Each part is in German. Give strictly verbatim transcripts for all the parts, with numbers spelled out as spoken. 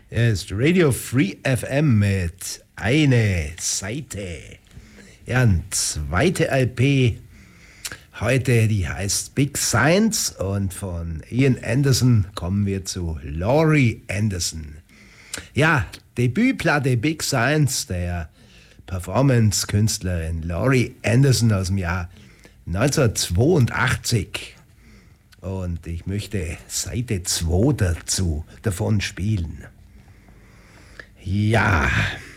Es ist Radio Free F M mit Eine Seite. Ja, eine zweite L P heute, die heißt Big Science, und von Ian Anderson kommen wir zu Laurie Anderson. Ja, Debütplatte Big Science der Performance-Künstlerin Laurie Anderson aus dem Jahr neunzehnhundertzweiundachtzig. Und ich möchte Seite zwei dazu, davon spielen. Ja,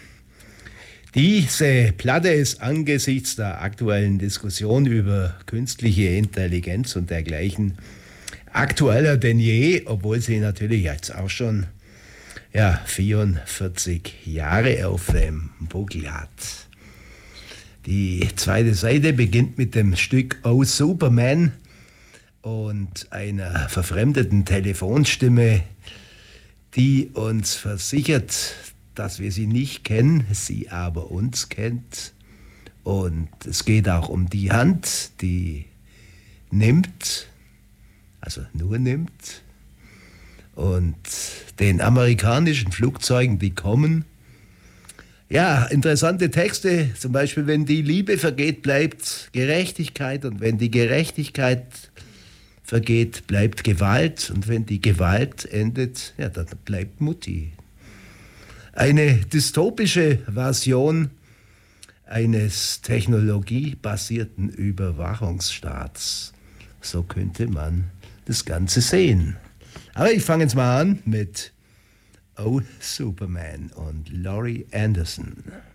diese Platte ist angesichts der aktuellen Diskussion über künstliche Intelligenz und dergleichen aktueller denn je, obwohl sie natürlich jetzt auch schon ja, vierundvierzig Jahre auf dem Buckel hat. Die zweite Seite beginnt mit dem Stück Oh Superman und einer verfremdeten Telefonstimme, die uns versichert, dass wir sie nicht kennen, sie aber uns kennt. Und es geht auch um die Hand, die nimmt, also nur nimmt, und den amerikanischen Flugzeugen, die kommen. Ja, interessante Texte, zum Beispiel, wenn die Liebe vergeht, bleibt Gerechtigkeit, und wenn die Gerechtigkeit vergeht, bleibt Gewalt, und wenn die Gewalt endet, ja, dann bleibt Mutti. Eine dystopische Version eines technologiebasierten Überwachungsstaats. So könnte man das Ganze sehen. Aber ich fange jetzt mal an mit Oh Superman und Laurie Anderson.